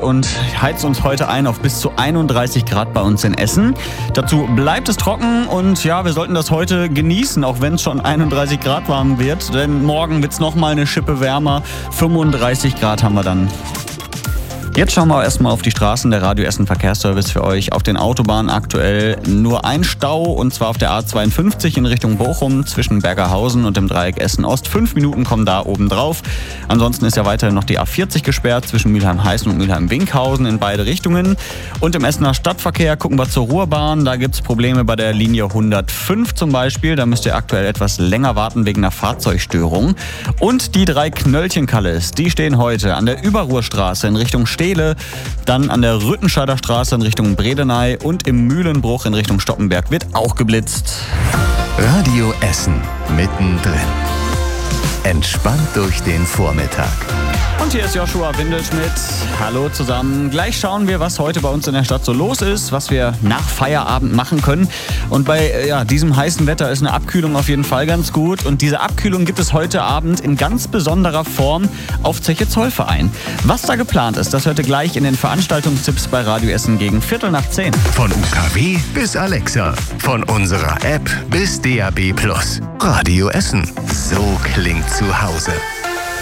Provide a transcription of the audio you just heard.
und heizt uns heute ein auf bis zu 31 Grad bei uns in Essen. Dazu bleibt es trocken und ja, wir sollten das heute genießen, auch wenn es schon 31 Grad warm wird. Denn morgen wird es nochmal eine Schippe wärmer. 35 Grad haben wir dann. Jetzt schauen wir erstmal auf die Straßen. Der Radio Essen Verkehrsservice für euch. Auf den Autobahnen aktuell nur ein Stau, und zwar auf der A52 in Richtung Bochum zwischen Bergerhausen und dem Dreieck Essen-Ost. 5 Minuten kommen da oben drauf. Ansonsten ist ja weiterhin noch die A40 gesperrt zwischen Mülheim-Heißen und Mülheim-Winkhausen in beide Richtungen. Und im Essener Stadtverkehr gucken wir zur Ruhrbahn. Da gibt es Probleme bei der Linie 105 zum Beispiel. Da müsst ihr aktuell etwas länger warten wegen einer Fahrzeugstörung. Und die 3 Knöllchenkalles, die stehen heute an der Überruhrstraße in Richtung Steele, dann an der Rüttenscheider Straße in Richtung Bredeney und im Mühlenbruch in Richtung Stoppenberg wird auch geblitzt. Radio Essen mittendrin. Entspannt durch den Vormittag. Und hier ist Joshua Windelschmidt. Hallo zusammen. Gleich schauen wir, was heute bei uns in der Stadt so los ist, was wir nach Feierabend machen können. Und bei diesem heißen Wetter ist eine Abkühlung auf jeden Fall ganz gut. Und diese Abkühlung gibt es heute Abend in ganz besonderer Form auf Zeche Zollverein. Was da geplant ist, das hört ihr gleich in den Veranstaltungstipps bei Radio Essen gegen 10:15. Von UKW bis Alexa. Von unserer App bis DAB+. Radio Essen. So klingt zu Hause.